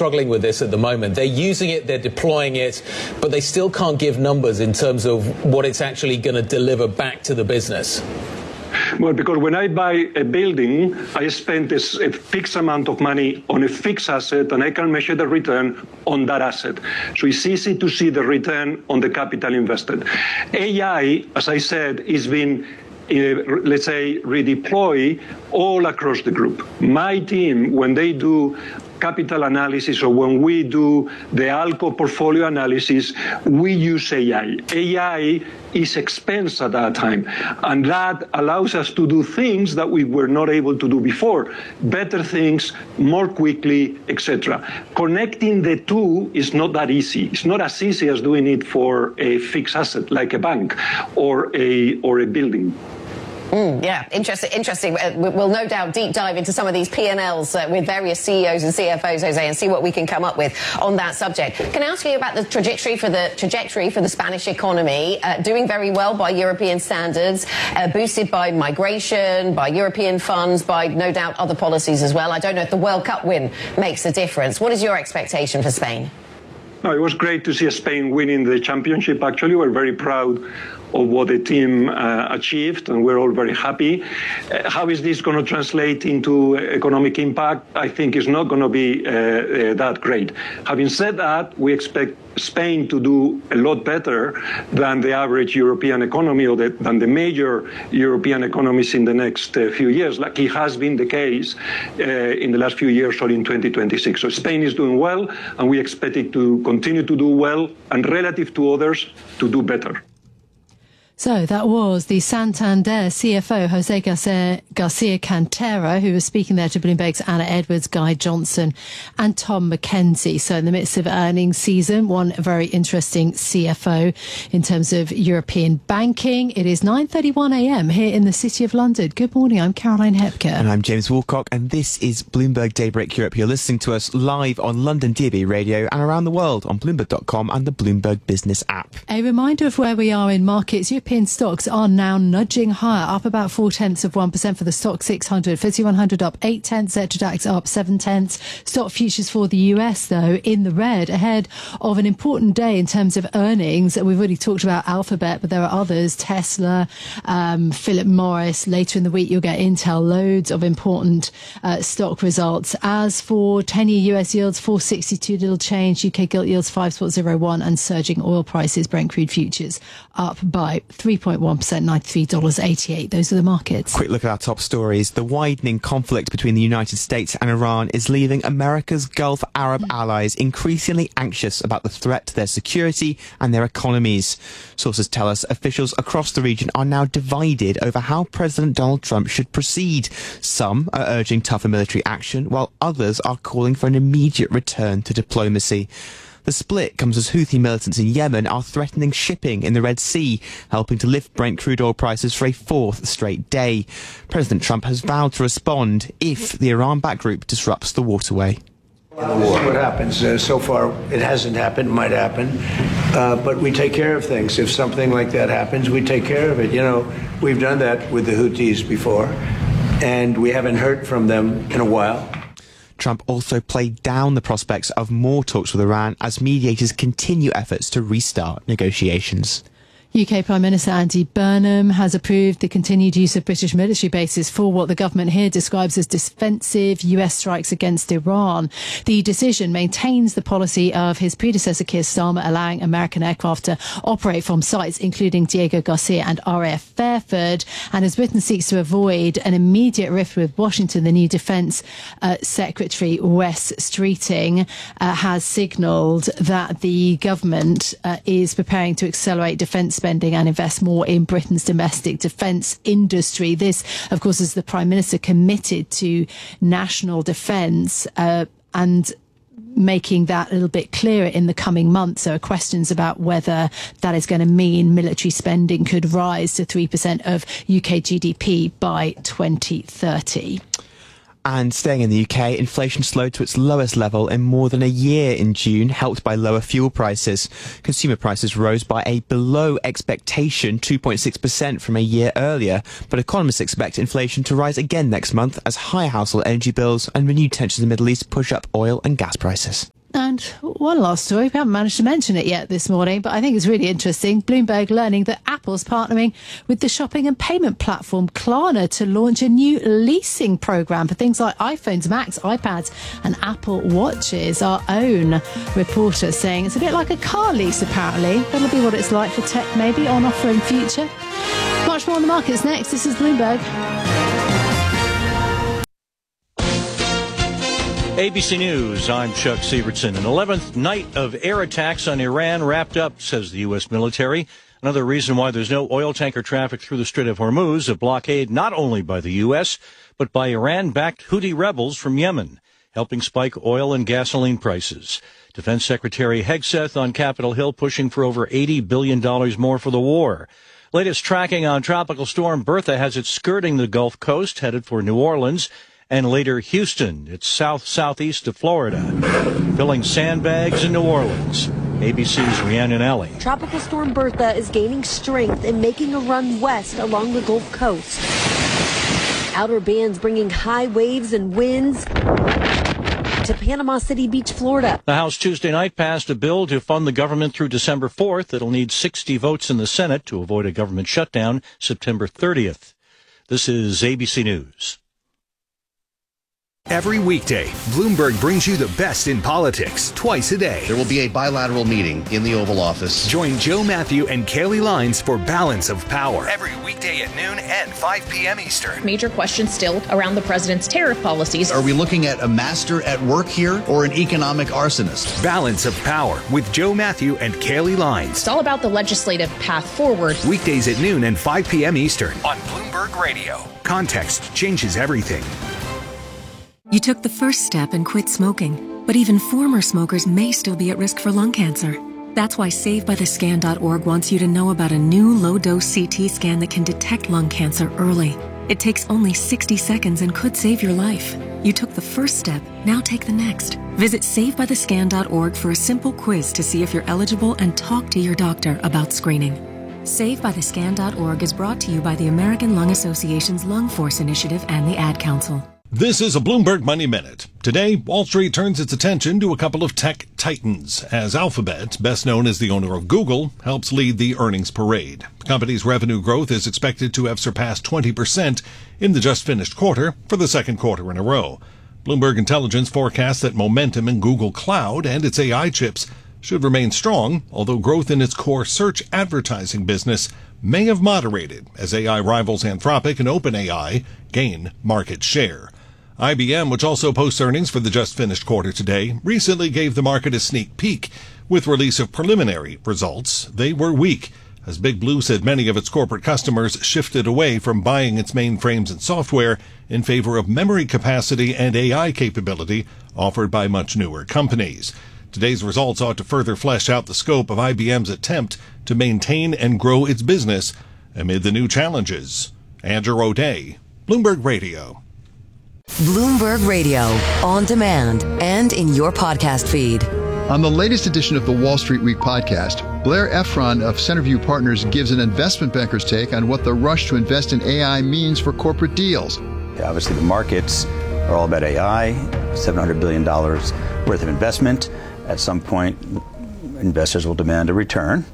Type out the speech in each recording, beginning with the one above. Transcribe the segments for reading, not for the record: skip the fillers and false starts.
struggling with this at the moment. They're using it, they're deploying it, but they still can't give numbers in terms of what it's actually going to deliver back to the business. Well, because when I buy a building, I spend a fixed amount of money on a fixed asset, and I can measure the return on that asset. So it's easy to see the return on the capital invested. AI, as I said, is being let's say, redeploy all across the group. My team, when they do capital analysis or when we do the ALCO portfolio analysis, we use AI. AI is expense at that time, and that allows us to do things that we were not able to do before, better things, more quickly, etc. Connecting the two is not that easy. It's not as easy as doing it for a fixed asset like a bank or a building. Yeah, interesting. We'll no doubt deep dive into some of these P&Ls with various CEOs and CFOs, Jose, and see what we can come up with on that subject. Can I ask you about the trajectory for the Spanish economy? Doing very well by European standards, boosted by migration, by European funds, by no doubt other policies as well. I don't know if the World Cup win makes a difference. What is your expectation for Spain? No, it was great to see Spain winning the championship. Actually, we're very proud of what the team achieved, and we're all very happy. How is this going to translate into economic impact? I think it's not going to be that great. Having said that, we expect Spain to do a lot better than the average European economy or than the major European economies in the next few years, like it has been the case in the last few years or in 2026. So Spain is doing well, and we expect it to continue to do well, and relative to others, to do better. So that was the Santander CFO, Jose Garcia Cantero, who was speaking there to Bloomberg's Anna Edwards, Guy Johnson and Tom McKenzie. So in the midst of earnings season, one very interesting CFO in terms of European banking. It is 9:31 a.m. here in the City of London. Good morning, I'm Caroline Hepker. And I'm James Woolcock, and this is Bloomberg Daybreak Europe. You're listening to us live on London DAB Radio and around the world on Bloomberg.com and the Bloomberg Business app. A reminder of where we are in markets. European stocks are now nudging higher, up about 0.4% for the Stock 600. FTSE 100 up 0.8, Xetra DAX up 0.7. Stock futures for the US, though, in the red, ahead of an important day in terms of earnings. We've already talked about Alphabet, but there are others, Tesla, Philip Morris. Later in the week, you'll get Intel, loads of important stock results. As for 10-year US yields, 462, little change. UK gilt yields 5.01, and surging oil prices, Brent crude futures up by 3.1%, $93.88. Those are the markets. Quick look at our top stories. The widening conflict between the United States and Iran is leaving America's Gulf Arab allies increasingly anxious about the threat to their security and their economies. Sources tell us officials across the region are now divided over how President Donald Trump should proceed. Some are urging tougher military action, while others are calling for an immediate return to diplomacy. The split comes as Houthi militants in Yemen are threatening shipping in the Red Sea, helping to lift Brent crude oil prices for a fourth straight day. President Trump has vowed to respond if the Iran-backed group disrupts the waterway. This is what happens. So far, it hasn't happened, might happen. But we take care of things. If something like that happens, we take care of it. You know, we've done that with the Houthis before, and we haven't heard from them in a while. Trump also played down the prospects of more talks with Iran as mediators continue efforts to restart negotiations. UK Prime Minister Andy Burnham has approved the continued use of British military bases for what the government here describes as defensive US strikes against Iran. The decision maintains the policy of his predecessor Keir Starmer, allowing American aircraft to operate from sites including Diego Garcia and RAF Fairford. And as Britain seeks to avoid an immediate rift with Washington, the new Defence Secretary Wes Streeting has signalled that the government is preparing to accelerate defence spending and invest more in Britain's domestic defence industry. This, of course, is the Prime Minister committed to national defence and making that a little bit clearer in the coming months. There are questions about whether that is going to mean military spending could rise to 3% of UK GDP by 2030. And staying in the UK, inflation slowed to its lowest level in more than a year in June, helped by lower fuel prices. Consumer prices rose by a below expectation 2.6% from a year earlier, but economists expect inflation to rise again next month as higher household energy bills and renewed tensions in the Middle East push up oil and gas prices. And one last story, we haven't managed to mention it yet this morning, but I think it's really interesting. Bloomberg learning that Apple's partnering with the shopping and payment platform Klarna to launch a new leasing program for things like iPhones, Macs, iPads and Apple Watches. Our own reporter saying it's a bit like a car lease, apparently. That'll be what it's like for tech, maybe, on offer in future. Much more on the markets next. This is Bloomberg. ABC News, I'm Chuck Sievertson. An 11th night of air attacks on Iran wrapped up, says the U.S. military. Another reason why there's no oil tanker traffic through the Strait of Hormuz, a blockade not only by the U.S., but by Iran-backed Houthi rebels from Yemen, helping spike oil and gasoline prices. Defense Secretary Hegseth on Capitol Hill pushing for over $80 billion more for the war. Latest tracking on Tropical Storm Bertha has it skirting the Gulf Coast, headed for New Orleans, and later Houston. It's southeast of Florida, filling sandbags in New Orleans. ABC's Rhiannon Alley. Tropical Storm Bertha is gaining strength and making a run west along the Gulf Coast. Outer bands bringing high waves and winds to Panama City Beach, Florida. The House Tuesday night passed a bill to fund the government through December 4th. It'll need 60 votes in the Senate to avoid a government shutdown September 30th. This is ABC News. Every weekday, Bloomberg brings you the best in politics twice a day. There will be a bilateral meeting in the Oval Office. Join Joe Matthew and Kaylee Lines for Balance of Power. Every weekday at noon and 5 p.m. Eastern. Major questions still around the president's tariff policies. Are we looking at a master at work here or an economic arsonist? Balance of Power with Joe Matthew and Kaylee Lines. It's all about the legislative path forward. Weekdays at noon and 5 p.m. Eastern on Bloomberg Radio. Context changes everything. You took the first step and quit smoking, but even former smokers may still be at risk for lung cancer. That's why SaveByTheScan.org wants you to know about a new low-dose CT scan that can detect lung cancer early. It takes only 60 seconds and could save your life. You took the first step, now take the next. Visit SaveByTheScan.org for a simple quiz to see if you're eligible and talk to your doctor about screening. SaveByTheScan.org is brought to you by the American Lung Association's Lung Force Initiative and the Ad Council. This is a Bloomberg Money Minute. Today, Wall Street turns its attention to a couple of tech titans, as Alphabet, best known as the owner of Google, helps lead the earnings parade. The company's revenue growth is expected to have surpassed 20% in the just-finished quarter for the second quarter in a row. Bloomberg Intelligence forecasts that momentum in Google Cloud and its AI chips should remain strong, although growth in its core search advertising business may have moderated as AI rivals Anthropic and OpenAI gain market share. IBM, which also posts earnings for the just-finished quarter today, recently gave the market a sneak peek. With release of preliminary results, they were weak, as Big Blue said many of its corporate customers shifted away from buying its mainframes and software in favor of memory capacity and AI capability offered by much newer companies. Today's results ought to further flesh out the scope of IBM's attempt to maintain and grow its business amid the new challenges. Andrew O'Day, Bloomberg Radio. Bloomberg Radio, on demand and in your podcast feed. On the latest edition of the Wall Street Week podcast, Blair Efron of Centerview Partners gives an investment banker's take on what the rush to invest in AI means for corporate deals. Obviously, the markets are all about AI, $700 billion worth of investment. At some point, investors will demand a return.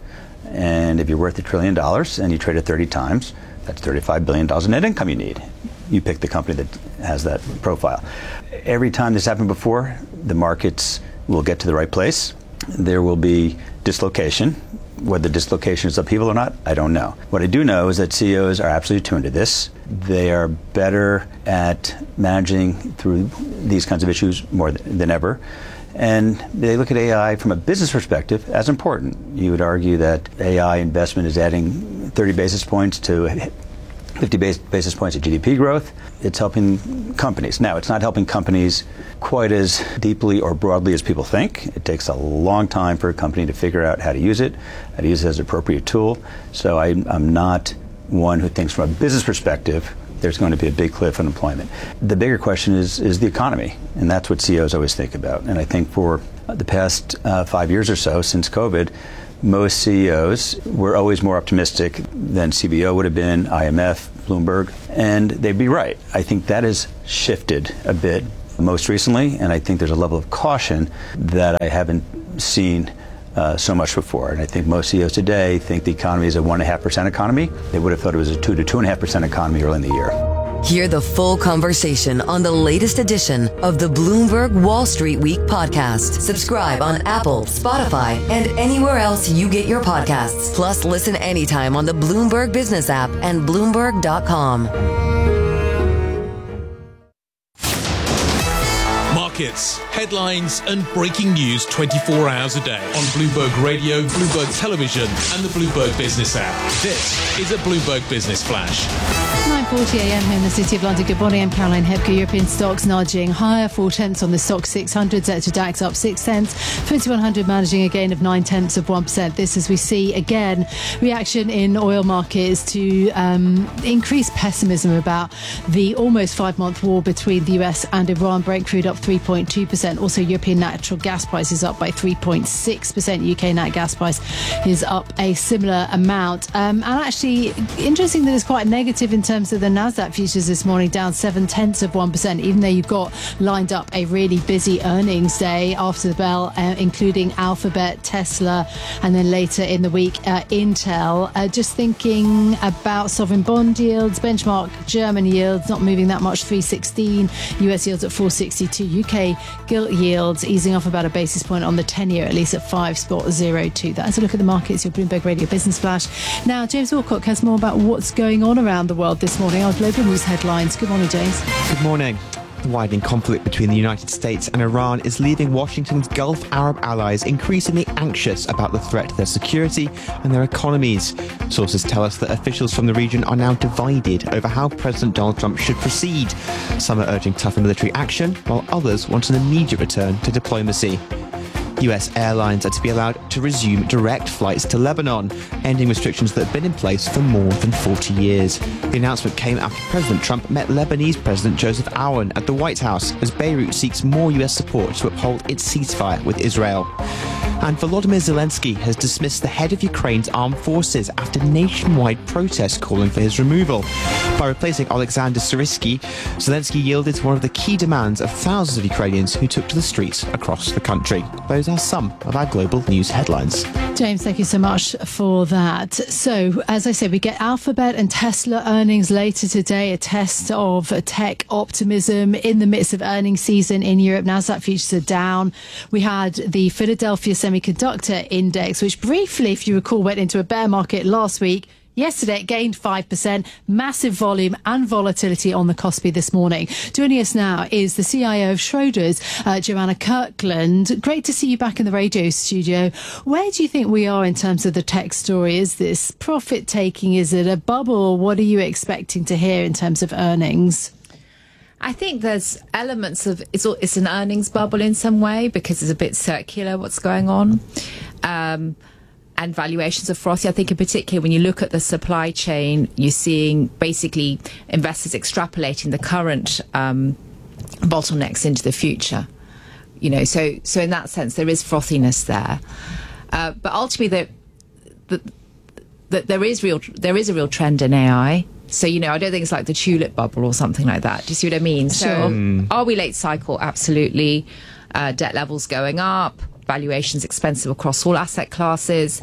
And if you're worth $1 trillion and you trade at 30 times, that's $35 billion in net income you need. You pick the company that has that profile. Every time this happened before, the markets will get to the right place. There will be dislocation. Whether dislocation is upheaval or not, I don't know. What I do know is that CEOs are absolutely tuned to this. They are better at managing through these kinds of issues more than ever. And they look at AI from a business perspective as important. You would argue that AI investment is adding 30 basis points to 50 basis points of GDP growth. It's helping companies. Now, it's not helping companies quite as deeply or broadly as people think. It takes a long time for a company to figure out how to use it as an appropriate tool. So I'm not one who thinks from a business perspective there's going to be a big cliff in employment. The bigger question is the economy, and that's what CEOs always think about. And I think for the past 5 years or so, since COVID, most CEOs were always more optimistic than CBO would have been, IMF, Bloomberg, and they'd be right. I think that has shifted a bit most recently, and I think there's a level of caution that I haven't seen so much before. And I think most CEOs today think the economy is a 1.5% economy. They would have thought it was a 2 to 2.5% economy early in the year. Hear the full conversation on the latest edition of the Bloomberg Wall Street Week podcast. Subscribe on Apple, Spotify, and anywhere else you get your podcasts. Plus, listen anytime on the Bloomberg Business app and Bloomberg.com. Markets, headlines, and breaking news 24 hours a day on Bloomberg Radio, Bloomberg Television, and the Bloomberg Business app. This is a Bloomberg Business Flash. 9:40 a.m. here in the City of London. Good morning, I'm Caroline Hepker. European stocks nudging higher, 0.4 on the STOXX 600. Xetra DAX up 6 cents. 2100 managing a gain of 0.9%. This, as we see again, reaction in oil markets to increased pessimism about the almost 5-month war between the US and Iran. Brent crude up 3.2%. Also, European natural gas prices up by 3.6%. UK nat gas price is up a similar amount. And actually, interesting that it's quite negative in terms of the Nasdaq futures this morning, down 0.7%, even though you've got lined up a really busy earnings day after the bell, including Alphabet, Tesla, and then later in the week, Intel. Just thinking about sovereign bond yields, benchmark German yields not moving that much, 316, US yields at 462, UK gilt yields easing off about a basis point on the 10-year, at least at 5.02. That's a look at the markets, your Bloomberg Radio Business Flash. Now, James Wilcock has more about what's going on around the world this morning. Our global news headlines. Good morning, James. Good morning. The widening conflict between the United States and Iran is leaving Washington's Gulf Arab allies increasingly anxious about the threat to their security and their economies. Sources tell us that officials from the region are now divided over how President Donald Trump should proceed. Some are urging tougher military action, while others want an immediate return to diplomacy. US airlines are to be allowed to resume direct flights to Lebanon, ending restrictions that have been in place for more than 40 years. The announcement came after President Trump met Lebanese President Joseph Aoun at the White House as Beirut seeks more US support to uphold its ceasefire with Israel. And Volodymyr Zelensky has dismissed the head of Ukraine's armed forces after nationwide protests calling for his removal. By replacing Alexander Syrsky, Zelensky yielded to one of the key demands of thousands of Ukrainians who took to the streets across the country. Those are some of our global news headlines. James, thank you so much for that. So, as I said, we get Alphabet and Tesla earnings later today, a test of tech optimism in the midst of earnings season in Europe. Nasdaq futures are down. We had the Philadelphia Semiconductor Index, which briefly, if you recall, went into a bear market last week. Yesterday, it gained 5%, massive volume and volatility on the Kospi this morning. Joining us now is the CIO of Schroders, Joanna Kirkland. Great to see you back in the radio studio. Where do you think we are in terms of the tech story? Is this profit-taking? Is it a bubble? What are you expecting to hear in terms of earnings? I think there's elements of it's an earnings bubble in some way because it's a bit circular what's going on. And valuations are frothy. I think in particular, when you look at the supply chain, you're seeing basically investors extrapolating the current bottlenecks into the future. You know, so in that sense, there is frothiness there. But ultimately, there is a real trend in AI. So, you know, I don't think it's like the tulip bubble or something like that. Do you see what I mean? Sure. So are we late cycle? Absolutely. Debt levels going up. Valuations expensive across all asset classes.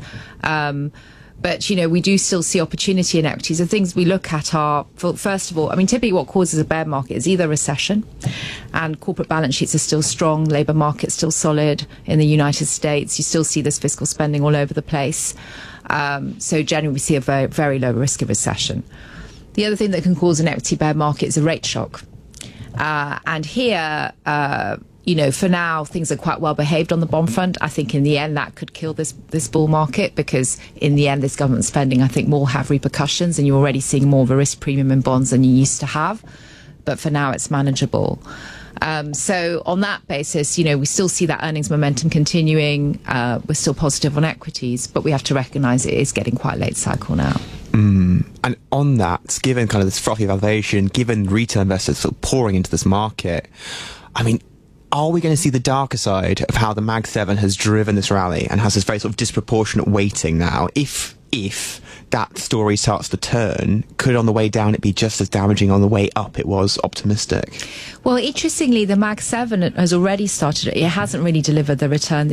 But, you know, we do still see opportunity in equities. The things we look at are, first of all, I mean, typically what causes a bear market is either recession, and corporate balance sheets are still strong, labour market's still solid in the United States. You still see this fiscal spending all over the place. So generally we see a very, very low risk of recession. The other thing that can cause an equity bear market is a rate shock. And here, you know, for now, things are quite well behaved on the bond front. I think in the end that could kill this bull market because in the end this government spending, I think, will have repercussions, and you're already seeing more of a risk premium in bonds than you used to have. But for now, it's manageable. So on that basis, you know, we still see that earnings momentum continuing. We're still positive on equities, but we have to recognise it is getting quite late cycle now. And on that, given kind of this frothy valuation, given retail investors sort of pouring into this market, I mean, are we going to see the darker side of how the Mag 7 has driven this rally and has this very sort of disproportionate weighting now? If that story starts to turn, could on the way down it be just as damaging on the way up it was optimistic? Well, interestingly, the Mag 7 has already started. It hasn't really delivered the return